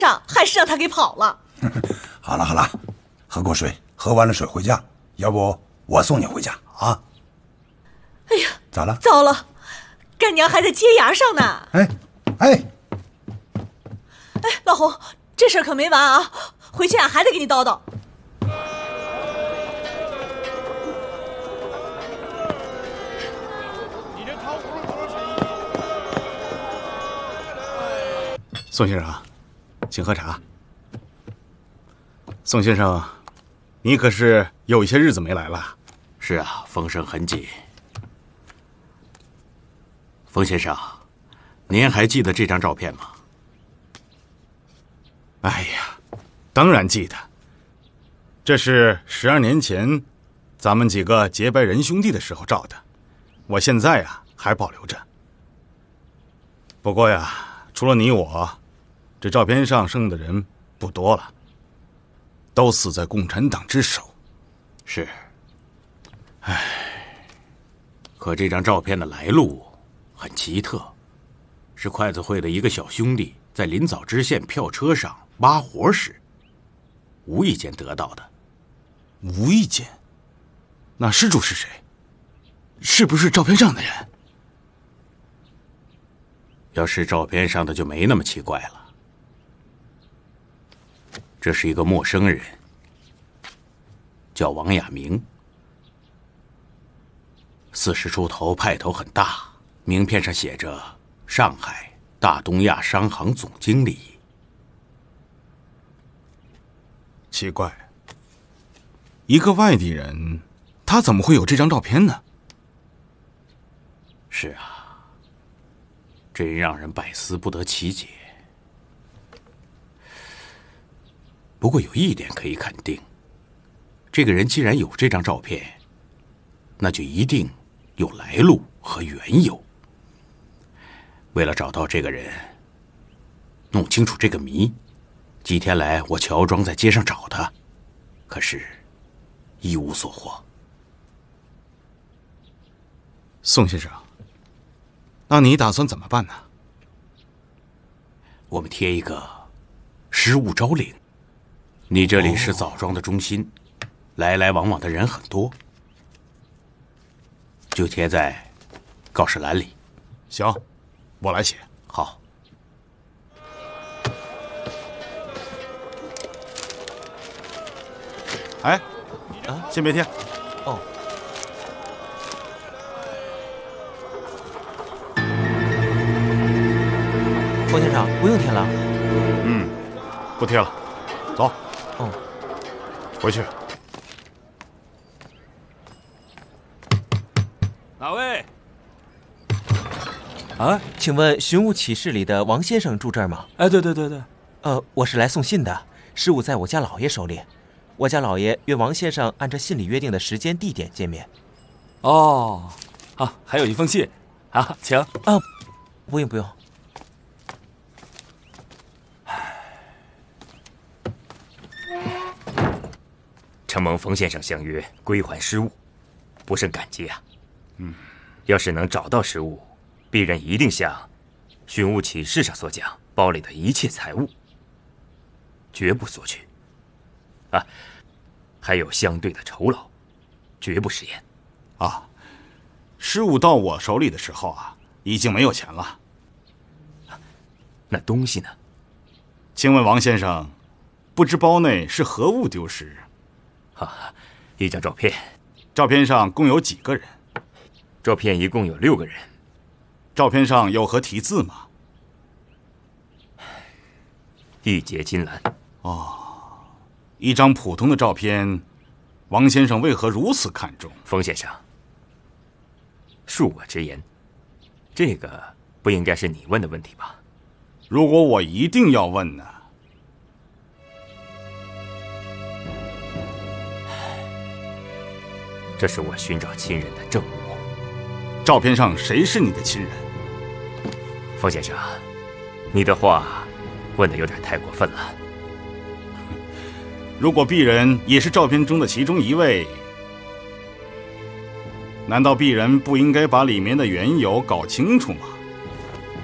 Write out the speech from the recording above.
上，还是让他给跑了。 好了好了，喝口水，喝完了水回家，要不我送你回家啊？ 哎呀， 咋了？ 糟了，干娘还在接牙上呢。 哎， 老洪，这事儿可没完啊！回去俺还得给你叨叨。 宋先生，请喝茶。宋先生，你可是有一些日子没来了。 是啊，风声很紧。冯先生，您还记得这张照片吗？ 哎呀，当然记得。这是12年前咱们几个结拜仁兄弟的时候照的，我现在还保留着。不过除了你我，这照片上剩的人不多了，都死在共产党之手。 是。可这张照片的来路很奇特，是筷子会的一个小兄弟在临枣支线票车上挖活时无意间得到的。 无意间？那失主是谁？是不是照片上的人？ 要是照片上的就没那么奇怪了。这是一个陌生人，叫王亚明，40出头，派头很大，名片上写着上海大东亚商行总经理。 奇怪，一个外地人，他怎么会有这张照片呢？ 是啊，真让人百思不得其解。不过有一点可以肯定，这个人既然有这张照片，那就一定有来路和缘由。为了找到这个人，弄清楚这个谜，几天来我乔装在街上找他，可是一无所获。 宋先生，那你打算怎么办呢？ 我们贴一个失物招领，你这里是枣庄的中心，来来往往的人很多，就贴在告示栏里。 行，我来写。 好。 哎，先别贴。 哦。冯先生，不用贴了。 不贴了，走。 哦。 回去。 哪位？ 请问寻物启事里的王先生住这儿吗？ 哎，对。 我是来送信的，事务在我家老爷手里。我家老爷约王先生按照信里约定的时间地点见面。 哦，还有一封信，请。 不用。 承蒙冯先生相约归还失物，不胜感激啊。要是能找到失物，鄙人一定像寻物启事上所讲，包里的一切财物绝不索取。还有相对的酬劳，绝不食言。 失物到我手里的时候已经没有钱了。 那东西呢？ 请问王先生，不知包内是何物丢失？ 一张照片。 照片上共有几个人？ 照片一共有6个人。 照片上有何题字吗？ 义结金兰。 一张普通的照片，王先生为何如此看重？ 冯先生，恕我直言，这个不应该是你问的问题吧？ 如果我一定要问呢？ 这是我寻找亲人的证物。 照片上谁是你的亲人？ 冯先生，你的话问得有点太过分了。 如果鄙人也是照片中的其中一位，难道鄙人不应该把里面的缘由搞清楚吗？